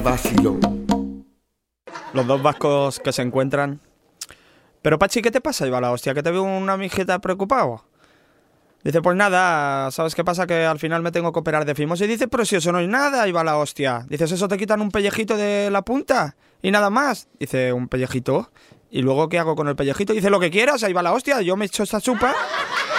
Vacilón. Los dos vascos que se encuentran. Pero Pachi, ¿qué te pasa? Iba la hostia, que te veo una mijita preocupado. Dice, pues nada, ¿sabes qué pasa? Que al final me tengo que operar de fimosis. Y dice, pero si eso no es nada, iba la hostia. Dices, ¿eso te quitan un pellejito de la punta? Y nada más. Dice, ¿un pellejito? ¿Y luego qué hago con el pellejito? Dice, lo que quieras, ahí va la hostia, yo me echo esta chupa